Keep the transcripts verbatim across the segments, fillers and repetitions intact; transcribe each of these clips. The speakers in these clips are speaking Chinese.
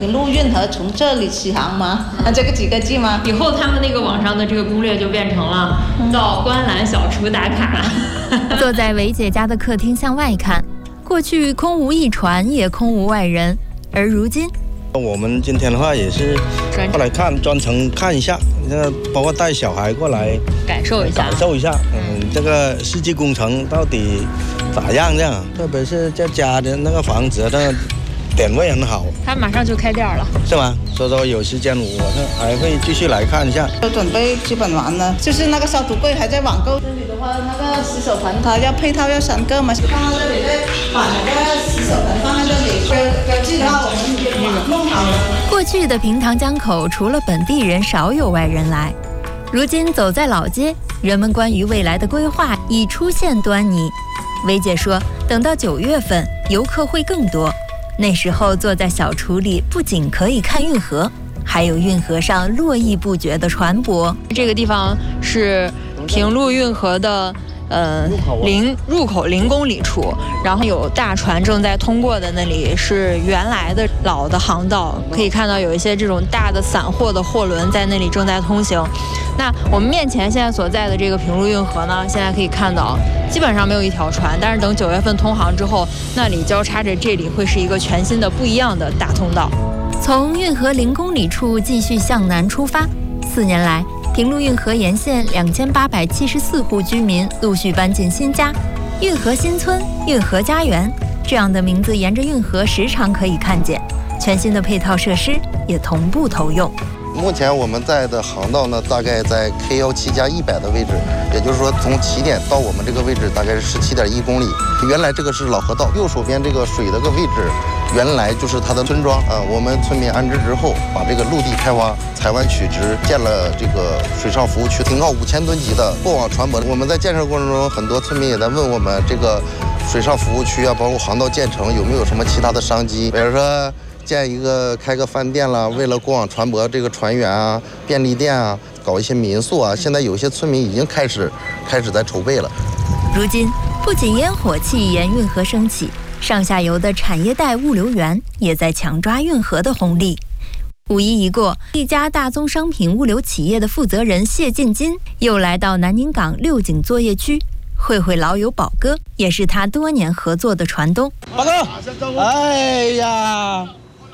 平陆运河从这里起航吗？啊，这个几个字吗？ 以后他们那个网上的这个攻略就变成了到观澜小厨打卡。 坐在维姐家的客厅向外看，过去空无一船，也空无外人，而如今， 我们今天的话也是过来看，专程看一下，那包括带小孩过来感受一下， 感受一下，嗯，这个世纪工程到底咋样？这样，特别是这家的那个房子，那点位很好。 他马上就开店了， 是吗？所以说有时间我还会继续来看一下。 都准备基本完了，就是那个消毒柜还在网购。这里的话，那个洗手盆它要配套要三个嘛，放到这里再把那个洗手盆放在这里，标标记的话我们弄好了。 过去的平塘江口，除了本地人，少有外人来。如今走在老街，人们关于未来的规划已出现端倪。薇姐说，等到九月份，游客会更多。那时候坐在小厨里，不仅可以看运河，还有运河上络绎不绝的船舶。 这个地方是平陆运河的呃零入口零公里处，然后有大船正在通过的，那里是原来的老的航道，可以看到有一些这种大的散货的货轮在那里正在通行。那我们面前现在所在的这个平陆运河呢，现在可以看到基本上没有一条船，但是等九月份通航之后，那里交叉着这里会是一个全新的不一样的大通道。 从运河零公里处继续向南出发，四年来平陆运河沿线两千八百七十四户居民陆续搬进新家，运河新村、运河家园这样的名字沿着运河时常可以看见，全新的配套设施也同步投用。 目前我们在的航道呢，大概在 K 一七加一百的位置，也就是说从起点到我们这个位置大概是十七点一公里。原来这个是老河道，右手边这个水的个位置，原来就是它的村庄啊。我们村民安置之后，把这个陆地开挖，采湾取直，建了这个水上服务区，停靠五千吨级的过往船舶。我们在建设过程中，很多村民也在问我们这个水上服务区啊，包括航道建成有没有什么其他的商机，比如说建一个开个饭店啦，为了过往船舶这个船员啊、便利店啊，搞一些民宿啊。现在有些村民已经开始开始在筹备了。 如今，不仅烟火气沿运河升起，上下游的产业带物流园也在抢抓运河的红利。五一一过，一家大宗商品物流企业的负责人谢进金又来到南宁港六井作业区，会会老友宝哥，也是他多年合作的船东。 宝哥，哎呀！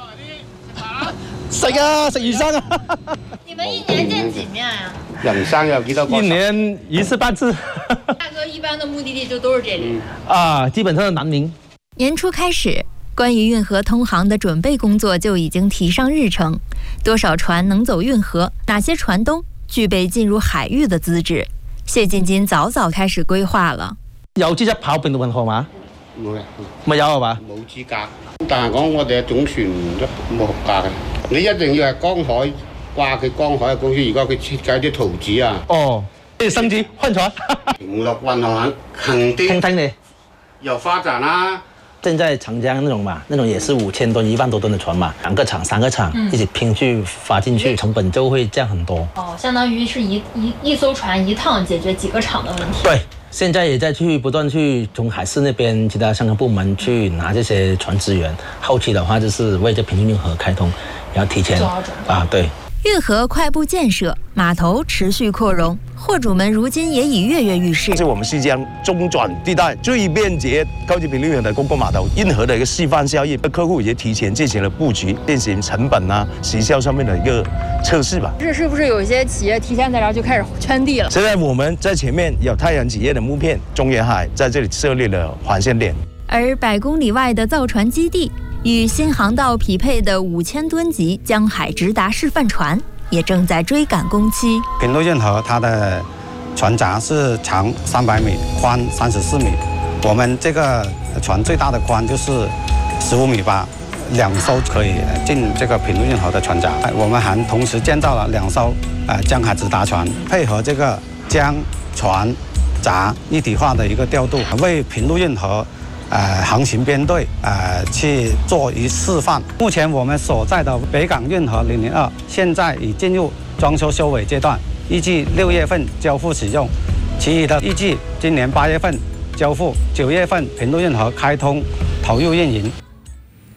食啊，食魚生啊！ 你们一年见几面呀？ 人生有幾多個？ 一年一次半次。 大哥一般的目的地就都是这里。 啊，基本上是南宁。 年初开始，关于运河通航的准备工作就已经提上日程。多少船能走运河？哪些船东具备进入海域的资質？謝進金早早開始規劃了。 有資質跑平陸運河嘛？ 冇嘅， 咪有係嘛？ 冇資格。但係講我哋嘅總船都冇合格嘅，你一定要係江海掛佢江海嘅公司，如果佢設計啲圖紙啊。 哦，即係升級換船。 平陸運河肯定聽聽你有發展啦。 現在長江那種嘛，那種也是五千噸、一萬多噸的船嘛，兩個廠、三個廠、嗯、一起拼去發進去，成本就會降很多。 哦，相當於是一一一艘船一趟解決幾個廠的問題。 對，現在也在去不斷去從海事那邊其他相關部門去拿這些船資源，後期的話就是為這平陸運河開通，要提前啊，對。 運河快步建設，碼頭持續擴容，貨主們如今也已躍躍欲試。 我們是將中轉地帶最便捷靠近平陸運河的公共碼頭，運河的一個示範效益，客戶也提前進行了佈局，進行成本啊、時效上面的一個測試吧。 是是不是有一些企業提前在這兒就開始圈地了？ 現在我們在前面有太陽企業的木片，中遠海在這裡設立了環線點。 而百公里外的造船基地，與新航道匹配的五千噸級江海直達示範船也正在追趕工期。 平陸運河它的船閘是長三百米，寬三十四米。我們這個船最大的寬就是十五米八，兩艘可以進這個平陸運河的船閘。我們還同時建造了兩艘呃江海直達船，配合這個江船閘一體化的一個調度，為平陸運河呃，航行編隊呃去做一示範。目前我們所在的北港運河零零二，現在已進入裝修修尾階段，預計六月份交付使用，其餘的預計今年八月份交付，九月份平陸運河開通投入運營。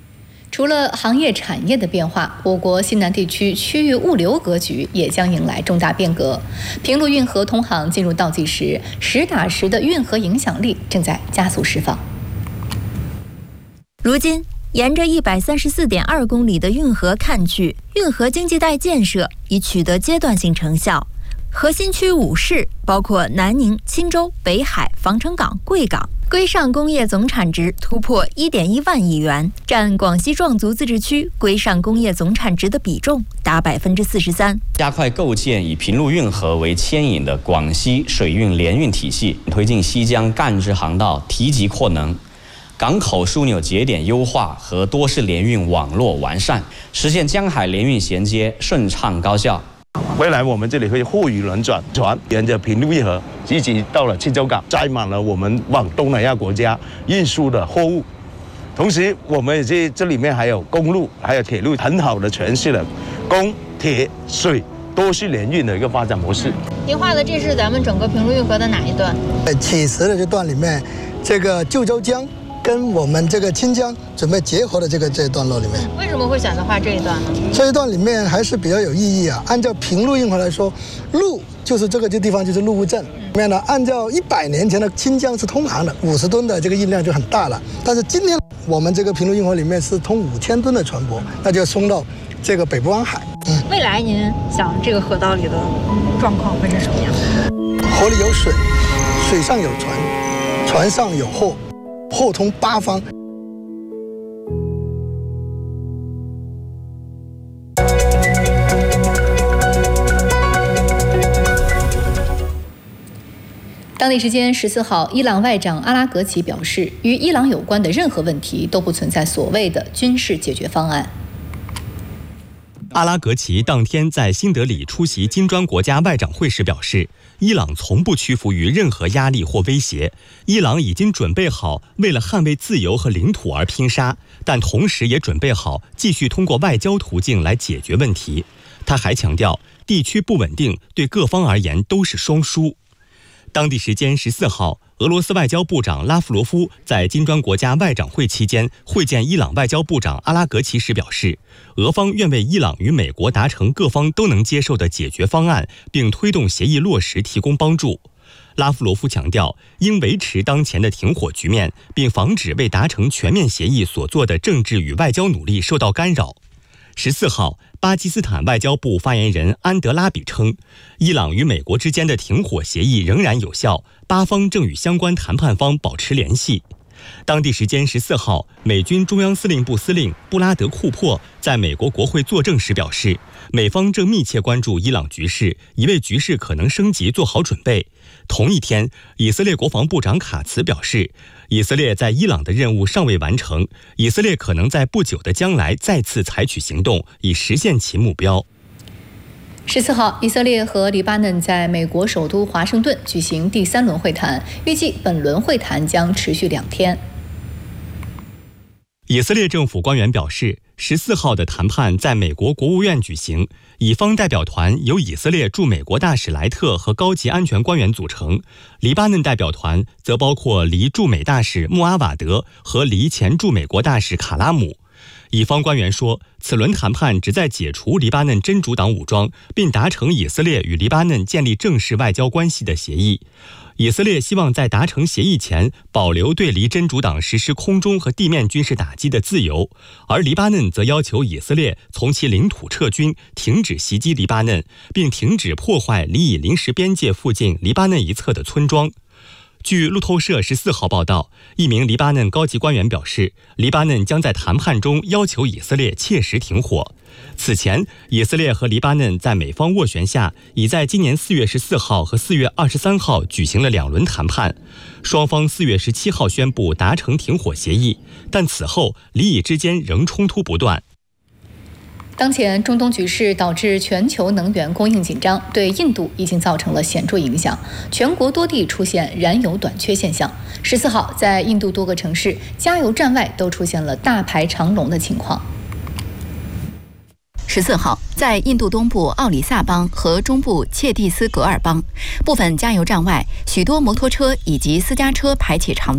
除了行业产业的变化，我国西南地区区域物流格局也将迎来重大变革。平陆运河通航进入倒计时，实打实的运河影响力正在加速释放。 如今，沿着一百三十四点二公里的运河看去，运河经济带建设已取得阶段性成效。核心区五市包括南宁、钦州、北海、防城港、贵港，规上工业总产值突破 一点一万亿元，占广西壮族自治区规上工业总产值的比重达百分之四十三。 加快构建以平陆运河为牵引的广西水运联运体系，推进西江干支航道提级扩能，港口枢纽节点优化和多式联运网络完善，实现江海联运衔接顺畅高效。 未来我们这里会货运轮转船，沿着平陆运河一直到了钦州港，载满了我们往东南亚国家运输的货物。同时，我们这这里面还有公路，还有铁路，很好的诠释了公铁水多式联运的一个发展模式。 您画的这是咱们整个平陆运河的哪一段？ 在起始的这段里面，这个旧州江跟我们这个清江准备结合的这个这一段落里面， 为什么会选择画这一段呢？ 这一段里面还是比较有意义啊。按照平陆运河来说，陆就是这个这地方就是陆务镇，里面呢按照一百年前的清江是通航的，五十吨的这个运量就很大了。但是今天我们这个平陆运河里面是通五千吨的船舶，那就送到这个北部湾海。 嗯，未来您想这个河道里的状况会是什么样的？ 河里有水，水上有船，船上有货。货通八方。 当地时间十四号，伊朗外长阿拉格齐表示，与伊朗有关的任何问题都不存在所谓的军事解决方案。 阿拉格齐当天在新德里出席金砖国家外长会时表示，伊朗从不屈服于任何压力或威胁，伊朗已经准备好为了捍卫自由和领土而拼杀，但同时也准备好继续通过外交途径来解决问题。他还强调，地区不稳定对各方而言都是双输。当地时间十四号，俄罗斯外交部长拉夫罗夫在金砖国家外长会期间会见伊朗外交部长阿拉格齐时表示，俄方愿为伊朗与美国达成各方都能接受的解决方案，并推动协议落实提供帮助。拉夫罗夫强调，应维持当前的停火局面，并防止为达成全面协议所做的政治与外交努力受到干扰。十四号，巴基斯坦外交部发言人安德拉比称，伊朗与美国之间的停火协议仍然有效，巴方正与相关谈判方保持联系。当地时间十四号，美军中央司令部司令布拉德库珀在美国国会作证时表示，美方正密切关注伊朗局势，已为局势可能升级做好准备。同一天，以色列国防部长卡茨表示，以色列在伊朗的任务尚未完成，以色列可能在不久的将来再次采取行动，以实现其目标。 十四号，以色列和黎巴嫩在美国首都华盛顿举行第三轮会谈，预计本轮会谈将持续两天。 以色列政府官员表示，十四号的谈判在美国国务院举行，以方代表团由以色列驻美国大使莱特和高级安全官员组成，黎巴嫩代表团则包括黎驻美大使穆阿瓦德和黎前驻美国大使卡拉姆。以方官员说，此轮谈判旨在解除黎巴嫩真主党武装，并达成以色列与黎巴嫩建立正式外交关系的协议。以色列希望在达成协议前保留对黎真主党实施空中和地面军事打击的自由，而黎巴嫩则要求以色列从其领土撤军，停止袭击黎巴嫩，并停止破坏黎以临时边界附近黎巴嫩一侧的村庄。据路透社十四号报道，一名黎巴嫩高级官员表示，黎巴嫩将在谈判中要求以色列切实停火。此前，以色列和黎巴嫩在美方斡旋下，已在今年四月十四号和四月二十三号举行了两轮谈判。双方四月十七号宣布达成停火协议，但此后黎以之间仍冲突不断。 当前中东局势导致全球能源供应紧张，对印度已经造成了显著影响，全国多地出现燃油短缺现象。十四号，在印度多个城市加油站外都出现了大排长龙的情况。 十四号，在印度东部奥里萨邦和中部切蒂斯格尔邦，部分加油站外，许多摩托车以及私家车排起长队。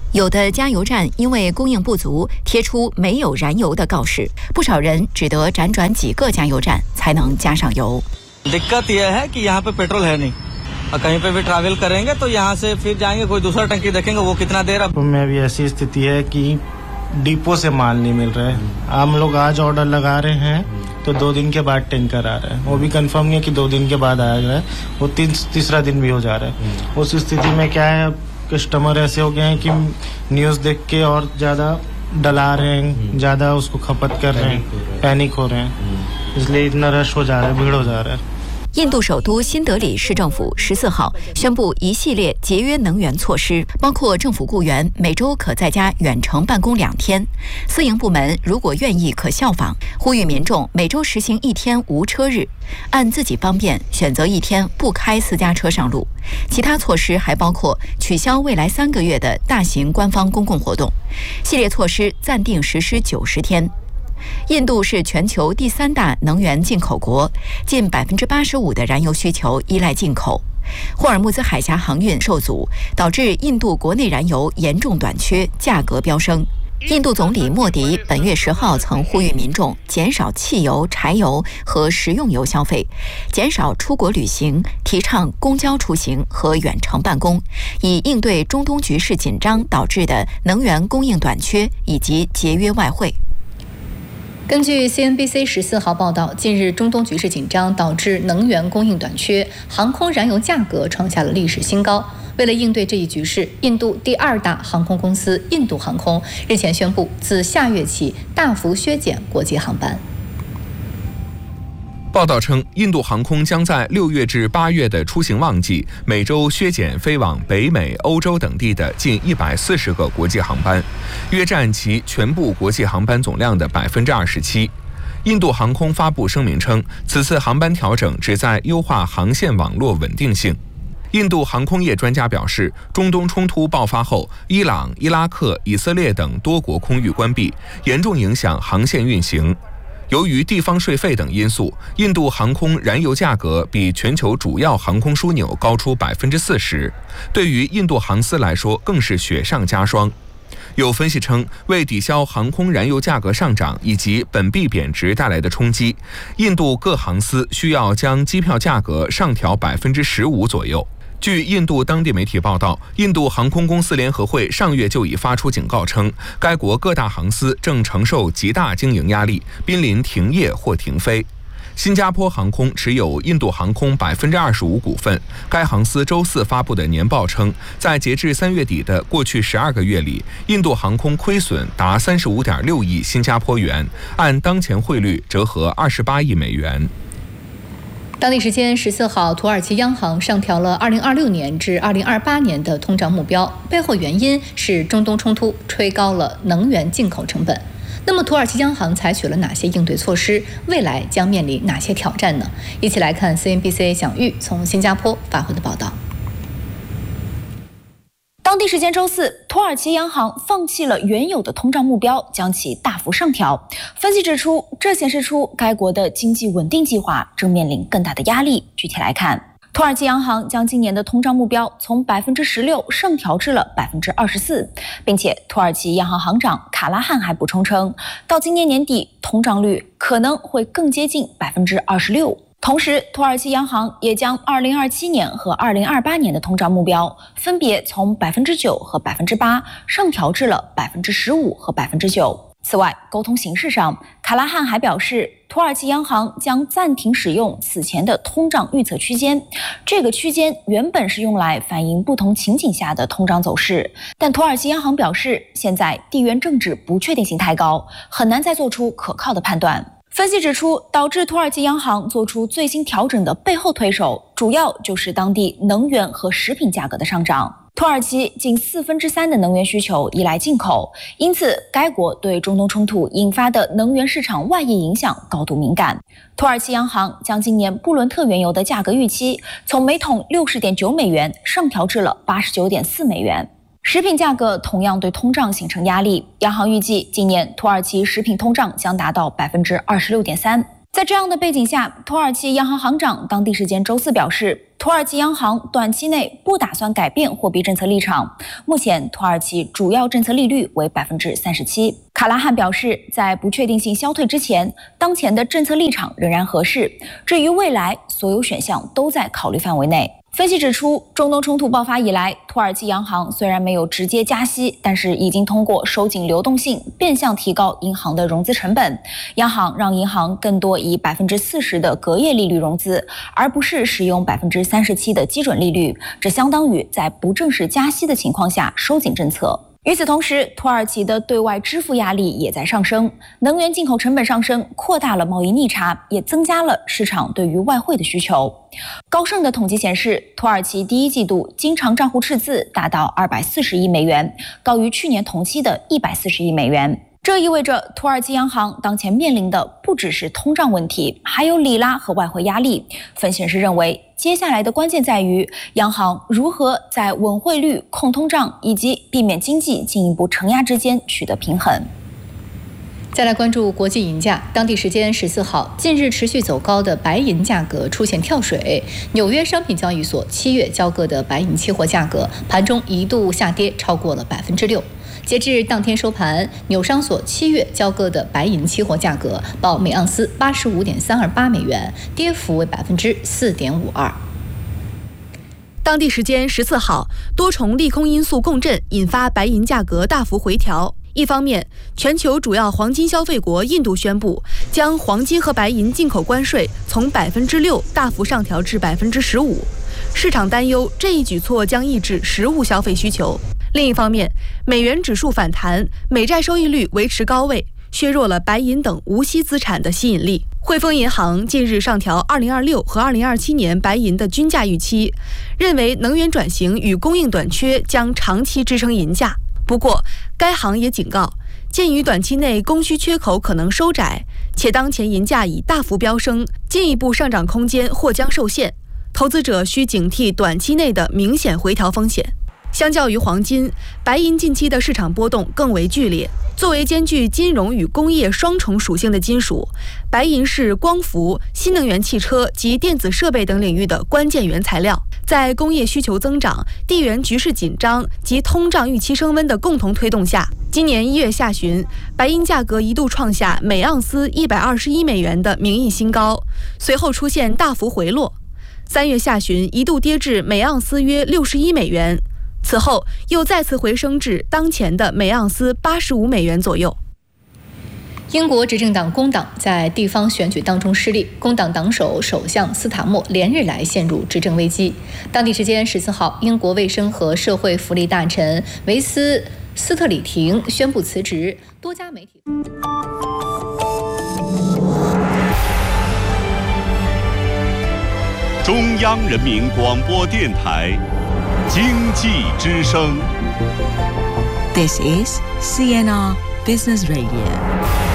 有的加油站因为供应不足，贴出没有燃油的告示，不少人只得辗转几个加油站才能加上油。 दिक्कत यह है कि यहाँ पे पेट्रोल है नहीं और कहीं पे भी ट्रैवल करेंगे तो यहाँ से फिर जाएंगे कोई दूसरा टंकी देखेंगे वो कितना देर अब में भी ऐसी स्थिति है कि डिपो से माल नहीं मिल रहा है। हम लोग आज ऑर्डर लगा रहे हैं तो दो दिन के बाद टैंकर आ रहा है, वो भी कंफर्म नहीं है कि दो दिन के बाद आएगा, वो तीन तीसरा दिन भी हो जा रहा है। उस स्थिति में क्या है, कस्टमर ऐसे हो गए हैं कि न्यूज़ देख के और ज़्यादा डला रहे हैं, ज़्यादा उसको खपत कर रहे हैं, पैनिक हो रहे हैं, इसलिए इतना रश हो जा रहा है, भीड़ हो जा रहा है। 印度首都新德里市政府十四号宣布一系列节约能源措施，包括政府雇员每周可在家远程办公两天，私营部门如果愿意可效仿，呼吁民众每周实行一天无车日，按自己方便选择一天不开私家车上路。其他措施还包括取消未来三个月的大型官方公共活动，系列措施暂定实施九十天。 印度是全球第三大能源进口国，近百分之八十五的燃油需求依赖进口。霍尔木兹海峡航运受阻，导致印度国内燃油严重短缺，价格飙升。印度总理莫迪本月十号曾呼吁民众减少汽油、柴油和食用油消费，减少出国旅行，提倡公交出行和远程办公，以应对中东局势紧张导致的能源供应短缺以及节约外汇。 根据 C N B C 十四号报道，近日中东局势紧张导致能源供应短缺，航空燃油价格创下了历史新高。为了应对这一局势，印度第二大航空公司印度航空日前宣布，自下月起大幅削减国际航班。 报道称，印度航空将在六月至八月的出行旺季，每周削减飞往北美、欧洲等地的近一百四十个国际航班，约占其全部国际航班总量的百分之二十七。印度航空发布声明称，此次航班调整旨在优化航线网络稳定性。印度航空业专家表示，中东冲突爆发后，伊朗、伊拉克、以色列等多国空域关闭，严重影响航线运行。 由于地方税费等因素，印度航空燃油价格比全球主要航空枢纽高出百分之四十，对于印度航司来说更是雪上加霜。有分析称，为抵消航空燃油价格上涨以及本币贬值带来的冲击，印度各航司需要将机票价格上调百分之十五左右。 据印度当地媒体报道，印度航空公司联合会上月就已发出警告称，该国各大航司正承受极大经营压力，濒临停业或停飞。新加坡航空持有印度航空百分之二十五股份。该航司周四发布的年报称，在截至三月底的过去十二个月里，印度航空亏损达三十五点六亿新加坡元，按当前汇率折合二十八亿美元。 当地时间十四号，土耳其央行上调了二零二六年至二零二八年的通胀目标，背后原因是中东冲突吹高了能源进口成本。那么，土耳其央行采取了哪些应对措施？未来将面临哪些挑战呢？一起来看 C N B C 蒋玉从新加坡发回的报道。 当地时间周四，土耳其央行放弃了原有的通胀目标，将其大幅上调。分析指出，这显示出该国的经济稳定计划正面临更大的压力。具体来看，土耳其央行将今年的通胀目标从百分之十六上调至了百分之二十四，并且土耳其央行行长卡拉汉还补充称，到今年年底，通胀率可能会更接近百分之二十六。 同时，土耳其央行也将二零二七年和二零二八年的通胀目标分别从百分之九和百分之八上调至了百分之十五和百分之九。此外，沟通形式上，卡拉汉还表示，土耳其央行将暂停使用此前的通胀预测区间。这个区间原本是用来反映不同情景下的通胀走势，但土耳其央行表示，现在地缘政治不确定性太高，很难再做出可靠的判断。 分析指出，导致土耳其央行做出最新调整的背后推手，主要就是当地能源和食品价格的上涨。土耳其近四分之三的能源需求依赖进口，因此该国对中东冲突引发的能源市场外溢影响高度敏感。土耳其央行将今年布伦特原油的价格预期从每桶六十点九美元上调至了八十九点四美元。 食品价格同样对通胀形成压力。央行预计，今年土耳其食品通胀将达到百分之二十六点三。在在这样的背景下，土耳其央行行长当地时间周四表示，土耳其央行短期内不打算改变货币政策立场。目前，土耳其主要政策利率为百分之三十七。卡拉汉表示，在不确定性消退之前，当前的政策立场仍然合适。至于未来，所有选项都在考虑范围内。分析指出，中东冲突爆发以来，土耳其央行虽然没有直接加息，但是已经通过收紧流动性，变相提高银行的融资成本。央行让银行更多以百分之四十的隔夜利率融资，而不是使用百分之三十七的基准利率，这相当于在不正式加息的情况下收紧政策。与此同时，土耳其的对外支付压力也在上升，能源进口成本上升，扩大了贸易逆差，也增加了市场对于外汇的需求。高盛的统计显示，土耳其第一季度经常账户赤字达到二百四十亿美元，高于去年同期的一百四十亿美元。这意味着土耳其央行当前面临的不只是通胀问题，还有里拉和外汇压力。分析师认为，接下来的关键在于央行如何在稳汇率、控通胀以及避免经济进一步承压之间取得平衡。 再来关注国际银价，当地时间十四号，近日持续走高的白银价格出现跳水，纽约商品交易所七月交割的白银期货价格盘中一度下跌超过了百分之六。截至当天收盘，纽商所七月交割的白银期货价格报每盎司八十五点三二八美元，跌幅为百分之四点五二。 当地时间十四号，多重利空因素共振，引发白银价格大幅回调。一方面，全球主要黄金消费国印度宣布将黄金和白银进口关税从百分之六大幅上调至百分之十五，市场担忧这一举措将抑制实物消费需求。另一方面，美元指数反弹，美债收益率维持高位，削弱了白银等无息资产的吸引力。汇丰银行近日上调二零二六和二零二七年白银的均价预期，认为能源转型与供应短缺将长期支撑银价。不过，该行也警告，鉴于短期内供需缺口可能收窄，且当前银价已大幅飙升，进一步上涨空间或将受限，投资者需警惕短期内的明显回调风险。相较于黄金，白银近期的市场波动更为剧烈。作为兼具金融与工业双重属性的金属，白银是光伏、新能源汽车及电子设备等领域的关键原材料。在工业需求增长、地缘局势紧张及通胀预期升温的共同推动下，今年一月下旬，白银价格一度创下每盎司一百二十一美元的名义新高，随后出现大幅回落。三月下旬一度跌至每盎司约六十一美元。此后又再次回升至当前的每盎司八十五美元左右。 英国执政党工党在地方选举当中失利，工党党首首相斯塔默连日来陷入执政危机。当地时间十四号，英国卫生和社会福利大臣维斯斯特里廷宣布辞职。多家媒体。 中央人民广播电台经济之声。 This is C N R Business Radio.